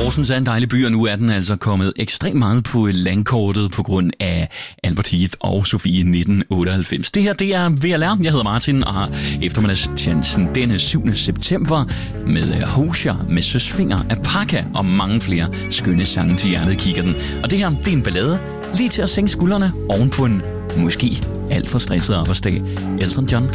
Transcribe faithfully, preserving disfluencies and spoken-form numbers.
Horsens er en dejlig by, og nu er den altså kommet ekstremt meget på landkortet på grund af Albert Heath og Sofie nitten otteoghalvfems. Det her, det er V L R. Jeg hedder Martin og har eftermiddagschancen denne syvende september med Hosier, med Søsfinger, Apaka og mange flere skønne sange til hjertet kigger den. Og det her, det er en ballade lige til at sænke skuldrene oven på en måske alt for stresset arbejdsdag. Elton John.